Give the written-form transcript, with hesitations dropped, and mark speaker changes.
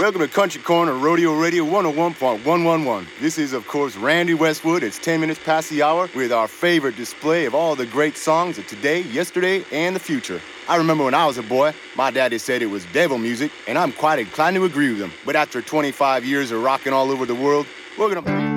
Speaker 1: Welcome to Country Corner Rodeo Radio 101.111. This is, of course, Randy Westwood. It's 10 minutes past the hour with our favorite display of all the great songs of today, yesterday, and the future. I remember when I was a boy, my daddy said it was devil music, and I'm quite inclined to agree with him. But after 25 years of rocking all over the world, we're gonna...